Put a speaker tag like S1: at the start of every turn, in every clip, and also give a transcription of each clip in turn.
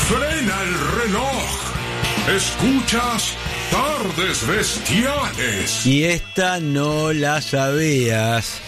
S1: Frena el reloj. Escuchas Tardes Bestiales.
S2: Y esta no la sabías.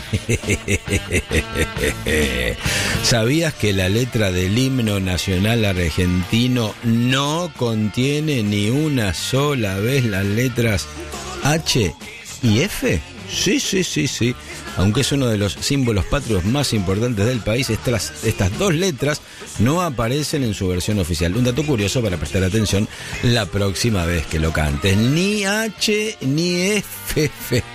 S2: ¿Sabías que la letra del himno nacional argentino no contiene ni una sola vez las letras H y F? Sí. Aunque es uno de los símbolos patrios más importantes del país, estas dos letras no aparecen en su versión oficial. Un dato curioso para prestar atención la próxima vez que lo cantes. Ni H ni F.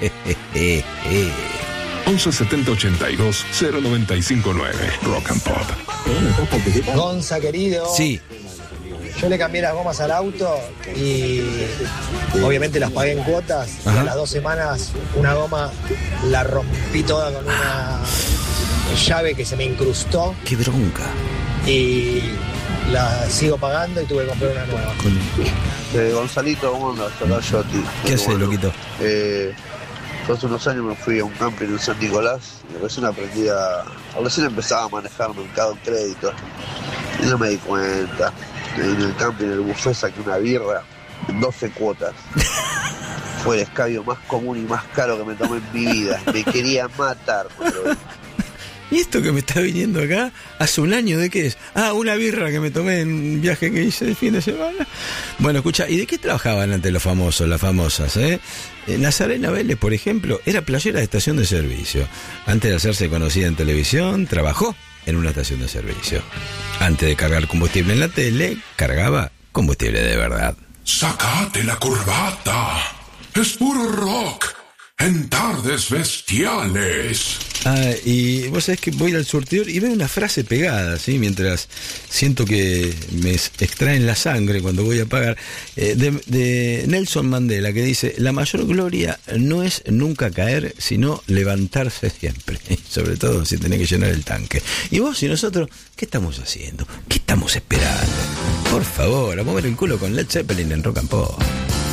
S1: 11 70 82 0959 Rock and Pop.
S3: Gonza, querido.
S2: Sí.
S3: Yo le cambié las gomas al auto y obviamente las pagué en cuotas. Y a las 2 semanas una goma la rompí toda con una llave que se me incrustó.
S2: ¡Qué bronca!
S3: Y la sigo pagando y tuve que comprar una nueva.
S4: Gonzalito, ¿cómo andas? Hola, Yoti.
S2: ¿Qué haces, loquito?
S4: Hace unos años me fui a un camping en San Nicolás y recién empezaba a manejar mercado crédito y no me di cuenta. En el camping, en el buffet, saqué una birra en 12 cuotas. Fue el escabio más común y más caro que me tomé en mi vida. Me quería matar.
S2: ¿Y esto que me está viniendo acá? ¿Hace un año de qué es? Una birra que me tomé en un viaje que hice el fin de semana. Bueno, escucha, ¿y de qué trabajaban antes los famosos, las famosas? Nazarena Vélez, por ejemplo, era playera de estación de servicio. Antes de hacerse conocida en televisión, trabajó en una estación de servicio. Antes de cargar combustible en la tele, cargaba combustible de verdad.
S1: Sacate la corbata. Es puro rock en Tardes Bestiales.
S2: Y vos sabés que voy al surtidor y veo una frase pegada, ¿sí? Mientras siento que me extraen la sangre cuando voy a pagar, de Nelson Mandela, que dice: la mayor gloria no es nunca caer, sino levantarse siempre, sobre todo si tenés que llenar el tanque. Y vos y nosotros, ¿qué estamos haciendo? ¿Qué estamos esperando? Por favor, a mover el culo con Led Zeppelin en Rock and Pop.